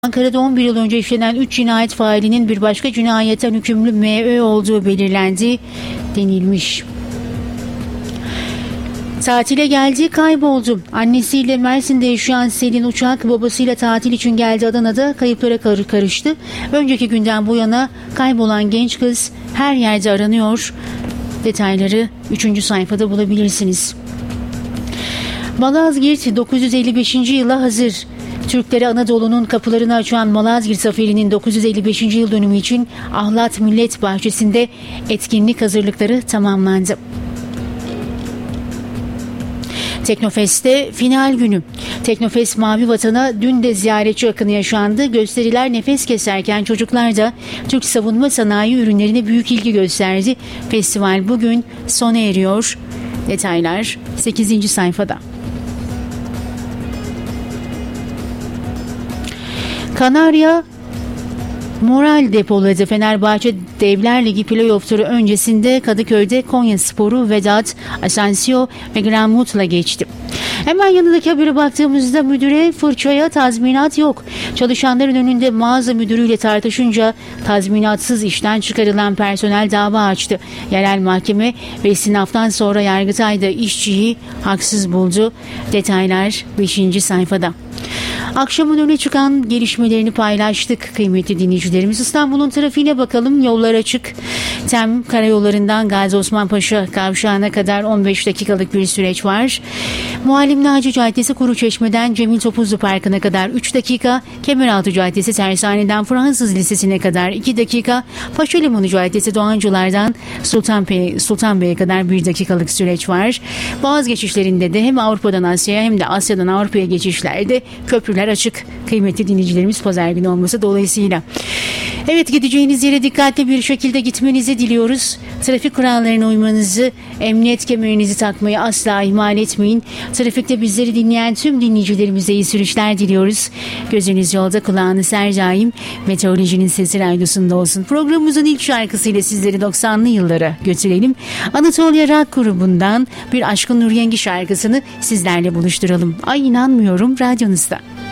Ankara'da 11 yıl önce işlenen 3 cinayet failinin bir başka cinayetten hükümlü M.Ö. olduğu belirlendi denilmiş. Tatile geldi, kayboldu. Annesiyle Mersin'de yaşayan Selin Uçak babasıyla tatil için geldi Adana'da, kayıplara karıştı. Önceki günden bu yana kaybolan genç kız her yerde aranıyor. Detayları 3. sayfada bulabilirsiniz. Malazgirt 955. yıla hazır. Türklere Anadolu'nun kapılarını açan Malazgirt Zaferi'nin 955. yıl dönümü için Ahlat Millet Bahçesi'nde etkinlik hazırlıkları tamamlandı. Teknofest'te final günü. Teknofest Mavi Vatan'a dün de ziyaretçi akını yaşandı. Gösteriler nefes keserken çocuklar da Türk savunma sanayi ürünlerine büyük ilgi gösterdi. Festival bugün sona eriyor. Detaylar 8. sayfada. Kanarya moral depoladı. Fenerbahçe Devler Ligi playoff turu öncesinde Kadıköy'de Konyaspor'u Vedat, Asensio ve Granmut'la geçti. Hemen yanındaki habere baktığımızda müdüre fırçaya tazminat yok. Çalışanların önünde mağaza müdürüyle tartışınca tazminatsız işten çıkarılan personel dava açtı. Yerel mahkeme ve istinaftan sonra Yargıtay'da işçiyi haksız buldu. Detaylar 5. sayfada. Akşamın öne çıkan gelişmelerini paylaştık kıymetli dinleyicilerimiz. İstanbul'un trafiğine bakalım. Yollar açık. TEM karayollarından Gazi Osman Paşa kavşağına kadar 15 dakikalık bir süreç var. Muallim Naci Caddesi Kuruçeşme'den Cemil Topuzlu Parkı'na kadar 3 dakika. Kemeraltı Caddesi Tersane'den Fransız Lisesi'ne kadar 2 dakika. Paşalimonu Caddesi Doğancılar'dan Sultanbey'e kadar 1 dakikalık süreç var. Boğaz geçişlerinde de hem Avrupa'dan Asya'ya hem de Asya'dan Avrupa'ya geçişlerde köprüler açık. Kıymetli dinleyicilerimiz pazar günü olması dolayısıyla. Evet, gideceğiniz yere dikkatli bir şekilde gitmenizi diliyoruz. Trafik kurallarına uymanızı, emniyet kemerinizi takmayı asla ihmal etmeyin. Trafikte bizleri dinleyen tüm dinleyicilerimize iyi sürüşler diliyoruz. Gözünüz yolda, kulağınız her daim Meteorolojinin Sesi radyosunda olsun. Programımızın ilk şarkısıyla sizleri 90'lı yıllara götürelim. Anatolia Rock grubundan bir Aşkın Nur Yengi şarkısını sizlerle buluşturalım. Ay inanmıyorum, radyonuzda.